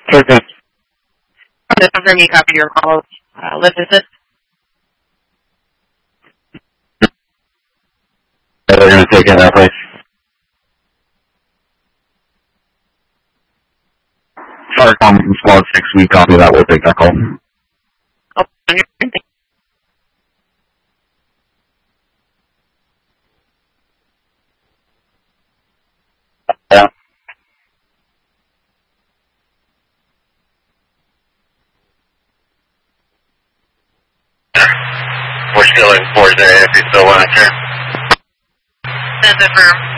Okay. Just confirm you copy your call. Lift assist. They're going to take it that place. Starcom from Squad 6, we copy that. We'll take that call. Oh, on your thing. Yeah. We're still in 4-0 if you still want to turn. That's affirm.